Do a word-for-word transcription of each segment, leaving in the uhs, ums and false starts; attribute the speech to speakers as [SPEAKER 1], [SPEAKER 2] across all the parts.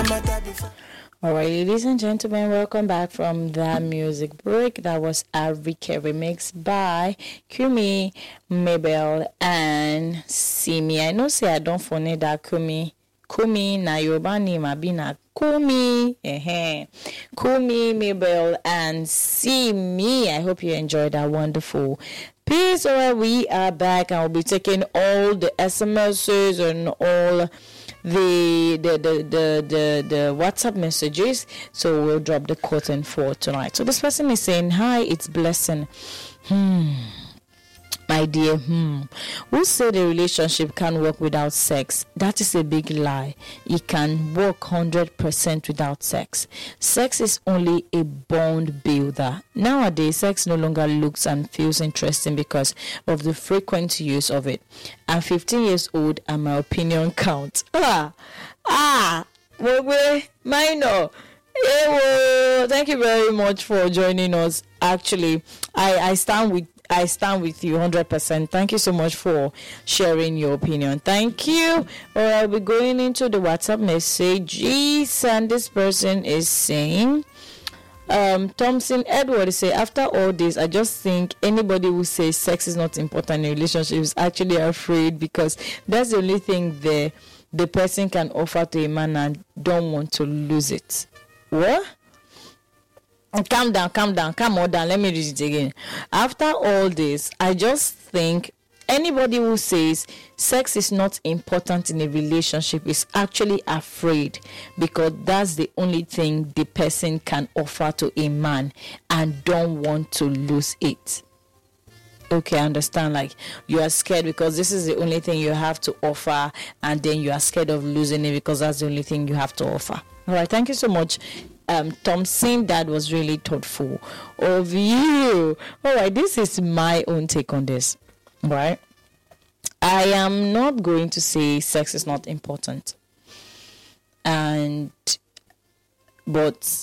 [SPEAKER 1] All right, ladies and gentlemen, welcome back from that music break. That was Arike remix by Kumi, Mabel, and Simi. I know say I don't phone that Kumi. Kumi na Yoruba name Abina Kumi. Eh Kumi, Mabel, and Simi. I hope you enjoyed that wonderful piece. All right, we are back and we'll be taking all the S M Ses and all the the, the the the the WhatsApp messages. So we'll drop the curtain for tonight. So this person is saying, hi, it's Blessing. Hmm. My dear, hmm. Who said a relationship can work without sex? That is a big lie. It can work one hundred percent without sex. Sex is only a bond builder. Nowadays, sex no longer looks and feels interesting because of the frequent use of it. I'm fifteen years old and my opinion counts. Ah, ah, we're minor. Hey, thank you very much for joining us. Actually, I, I stand with I stand with you one hundred percent. Thank you so much for sharing your opinion. Thank you. All right, we're going into the WhatsApp messages, and this person is saying, um, Thompson Edward say, after all this, I just think anybody who says sex is not important in a relationship is actually afraid, because that's the only thing the the person can offer to a man and don't want to lose it. What? Calm down, calm down, calm on down. Let me read it again. After all this, I just think anybody who says sex is not important in a relationship is actually afraid, because that's the only thing the person can offer to a man and don't want to lose it. Okay, I understand. Like, you are scared because this is the only thing you have to offer, and then you are scared of losing it because that's the only thing you have to offer. All right, thank you so much, um, Thompson. That was really thoughtful of you. All right, this is my own take on this. All right, I am not going to say sex is not important, and but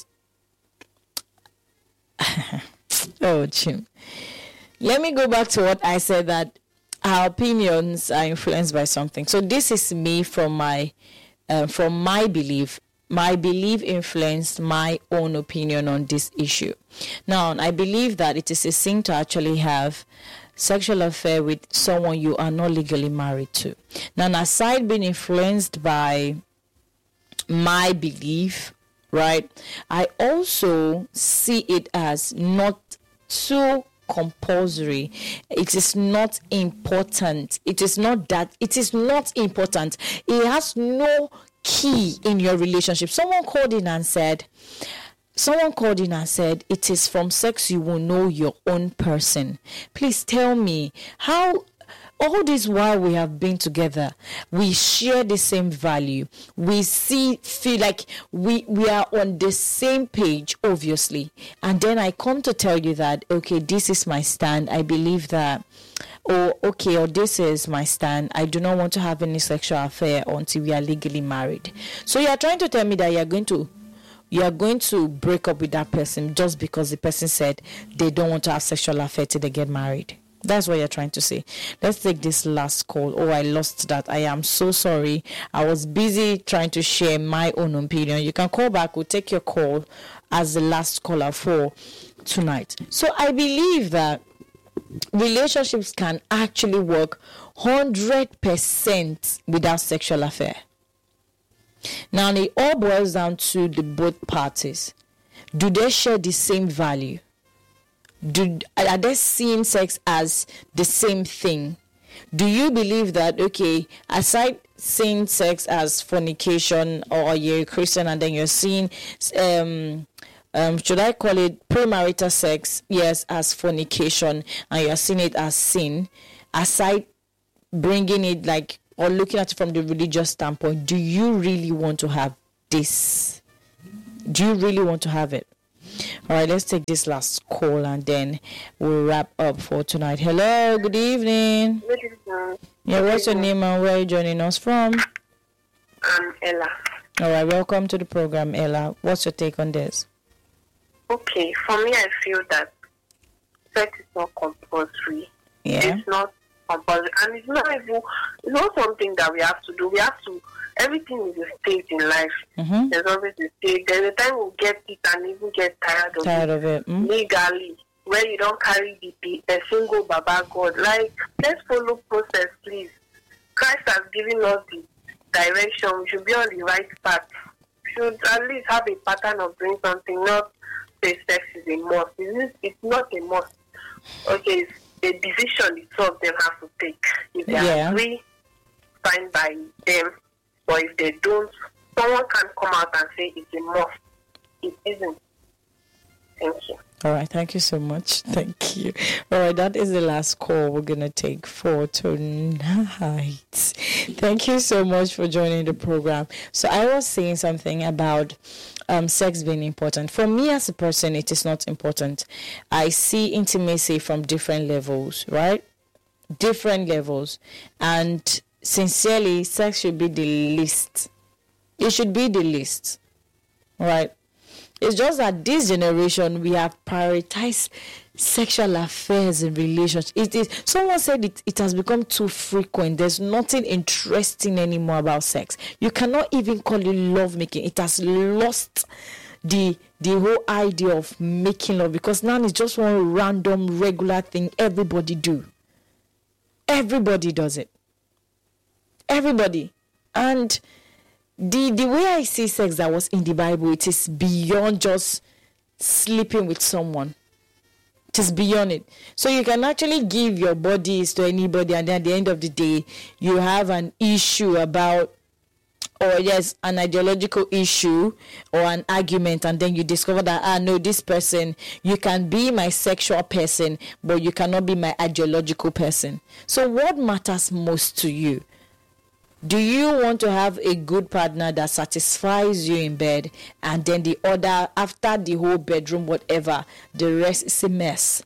[SPEAKER 1] oh, Chim. Let me go back to what I said, that our opinions are influenced by something. So this is me from my uh, from my belief. My belief influenced my own opinion on this issue. Now, I believe that it is a sin to actually have sexual affair with someone you are not legally married to. Now, aside being influenced by my belief, right, I also see it as not too compulsory. It is not important. It is not that. It is not important. It has no key in your relationship. Someone called in and said, someone called in and said, it is from sex you will know your own person. Please tell me, how all this while we have been together, we share the same value. We see, feel like we, we are on the same page, obviously. And then I come to tell you that, okay, this is my stand. I believe that, or okay, or this is my stand. I do not want to have any sexual affair until we are legally married. So you are trying to tell me that you are going to, you are going to break up with that person just because the person said they don't want to have sexual affair till they get married. That's what you're trying to say. Let's take this last call. Oh, I lost that. I am so sorry. I was busy trying to share my own opinion. You can call back. We'll take your call as the last caller for tonight. So I believe that relationships can actually work one hundred percent without sexual affair. Now, it all boils down to the both parties. Do they share the same value? Do, are they seeing sex as the same thing? Do you believe that, okay, aside seeing sex as fornication, or you're a Christian and then you're seeing, um, um, should I call it premarital sex, yes, as fornication, and you're seeing it as sin, aside bringing it like, or looking at it from the religious standpoint, do you really want to have this? Do you really want to have it? All right, let's take this last call and then we'll wrap up for tonight. Hello, good evening.
[SPEAKER 2] Good evening.
[SPEAKER 1] Yeah, what's your name and where are you joining us from?
[SPEAKER 2] I'm Ella.
[SPEAKER 1] All right, welcome to the program, Ella. What's your take on this?
[SPEAKER 2] Okay, for me, I feel that sex is not compulsory.
[SPEAKER 1] Yeah.
[SPEAKER 2] It's not compulsory, and it's not even, it's not something that we have to do. We have to everything is a stage in life.
[SPEAKER 1] Mm-hmm.
[SPEAKER 2] There's always a stage. There's a time we'll get it and even get tired of
[SPEAKER 1] Tired
[SPEAKER 2] it.
[SPEAKER 1] of it. Mm?
[SPEAKER 2] Legally, where you don't carry the, the, the single Baba God. Like, let's follow process, please. Christ has given us the direction. We should be on the right path. We should at least have a pattern of doing something, not say sex is a must. It's, it's not a must. Okay, it's a decision the two of them have to take. If they
[SPEAKER 1] Yeah.
[SPEAKER 2] agree, fine by them. Or if they don't, someone can come out and say it's a must. It isn't. Thank you.
[SPEAKER 1] All right, thank you so much. Thank you. All right, that is the last call we're going to take for tonight. Thank you so much for joining the program. So I was saying something about um, sex being important. For me as a person, it is not important. I see intimacy from different levels, right? Different levels. And sincerely, sex should be the least. It should be the least, right? It's just that this generation, we have prioritized sexual affairs and relationships. It is, someone said it, it has become too frequent. There's nothing interesting anymore about sex. You cannot even call it lovemaking. It has lost the the whole idea of making love, because now it's just one random, regular thing everybody do. Everybody does it. Everybody. And The the way I see sex that was in the Bible, it is beyond just sleeping with someone. It is beyond it. So you can actually give your bodies to anybody, and then at the end of the day, you have an issue about, or yes, an ideological issue or an argument, and then you discover that, ah, no, this person, you can be my sexual person, but you cannot be my ideological person. So what matters most to you? Do you want to have a good partner that satisfies you in bed, and then the other, after the whole bedroom, whatever, the rest is a mess?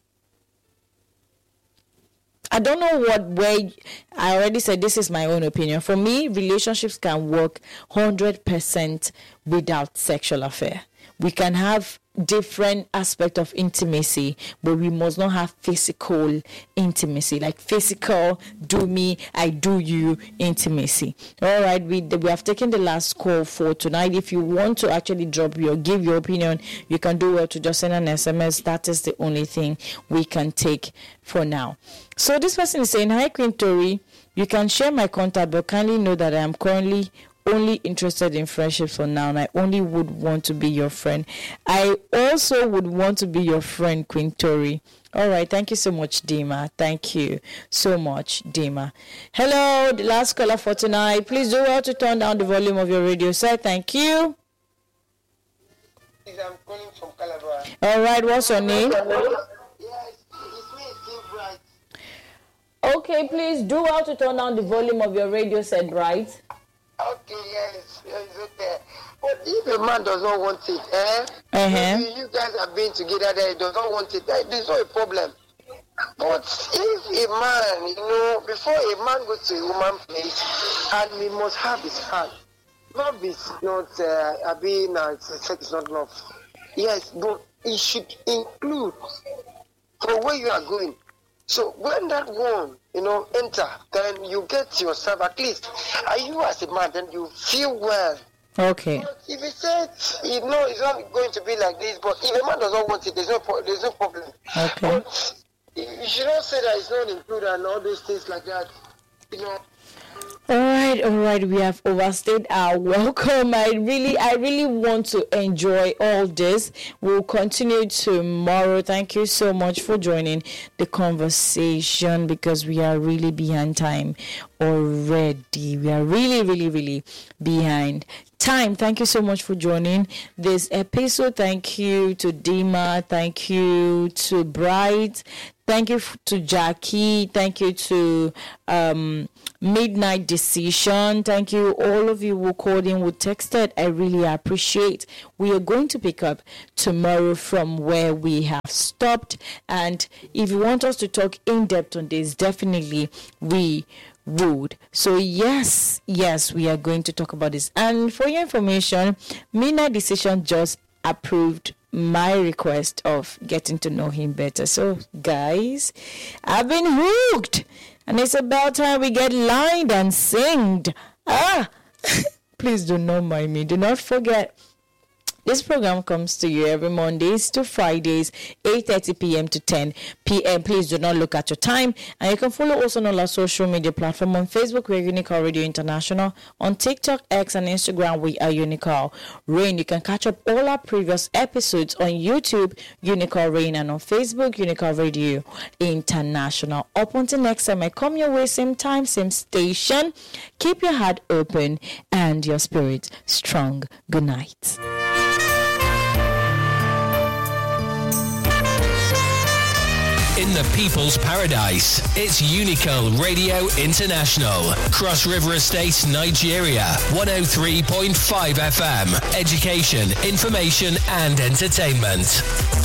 [SPEAKER 1] I don't know what way. I already said this is my own opinion. For me, relationships can work one hundred percent without sexual affair. We can have different aspect of intimacy, but we must not have physical intimacy, like physical do me, I do you intimacy. All right, we we have taken the last call for tonight. If you want to actually drop your give your opinion, you can do well to just send an S M S. That is the only thing we can take for now. So this person is saying, hi Queen Tori, you can share my contact, but kindly know that I am currently only interested in friendship for now, and I only would want to be your friend. I also would want to be your friend, Queen Tori. All right, thank you so much, Dima. Thank you so much, Dima. Hello, the last caller for tonight. Please do well to turn down the volume of your radio set. Thank you.
[SPEAKER 3] I'm calling from Calabar.
[SPEAKER 1] All right, what's your name?
[SPEAKER 3] Yes, it's me, Steve Bright.
[SPEAKER 1] Okay, please do well to turn down the volume of your radio set, Bright.
[SPEAKER 3] Okay, yes, yes, okay. But if a man does not want it, eh?
[SPEAKER 1] Uh-huh.
[SPEAKER 3] Maybe you guys have been together there, he does not want it, eh, there's no problem. But if a man, you know, before a man goes to a woman place, and we must have his heart. Love is not, uh, I mean, uh, sex is not love. Yes, but it should include for where you are going. So when that one, you know, enter, then you get yourself, at least, are you as a man, then you feel well.
[SPEAKER 1] Okay.
[SPEAKER 3] But if it says, you know, it's not going to be like this, but if a man does not want it, there's no, there's no problem.
[SPEAKER 1] Okay.
[SPEAKER 3] But you should not say that it's not included and all those things like that, you know.
[SPEAKER 1] All right, all right. We have overstayed our welcome. I really, I really want to enjoy all this. We'll continue tomorrow. Thank you so much for joining the conversation, because we are really behind time already. We are really, really, really behind time. Thank you so much for joining this episode. Thank you to Dima. Thank you to Bright. Thank you to Jackie. Thank you to um, Midnight Decision. Thank you, all of you who called in, who texted. I really appreciate. We are going to pick up tomorrow from where we have stopped. And if you want us to talk in depth on this, definitely we would. So yes, yes, we are going to talk about this. And for your information, Midnight Decision just approved my request of getting to know him better. So guys, I've been hooked, and it's about time we get lined and singed. Ah please do not mind me. Do not forget, this program comes to you every Mondays to Fridays, eight thirty p.m. to ten p.m. Please do not look at your time. And you can follow us on all our social media platforms. On Facebook, we're Unical Radio International. On TikTok, X, and Instagram, we are Unical Rain. You can catch up all our previous episodes on YouTube, Unical Rain, and on Facebook, Unical Radio International. Up until next time, I come your way, same time, same station. Keep your heart open and your spirit strong. Good night.
[SPEAKER 4] In the People's Paradise, it's Unical Radio International. Cross River Estate, Nigeria. one oh three point five F M. Education, information and entertainment.